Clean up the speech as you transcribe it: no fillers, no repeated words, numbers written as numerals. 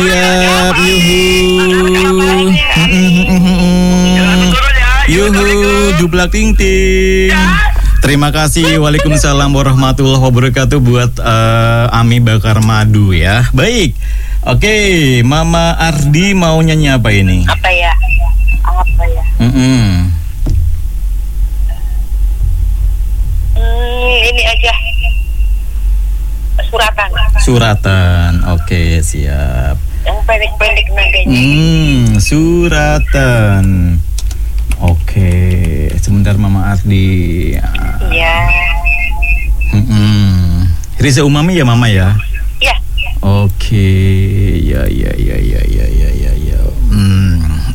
Siap, yuhu. Yuhu, dublak ting ting. Terima kasih. Waalaikumsalam warahmatullahi wabarakatuh buat Ami Bakar Madu ya. Baik. Oke, Mama Ardi mau nyanyi apa ini? Apa ya? Ini aja. Suratan. Oke, siap. Yang pendek-pendek nadanya. Suratan. Oke, sebentar Mama Ardi. Iya. Riza Umami ya Mama ya? Iya. Oke, ya.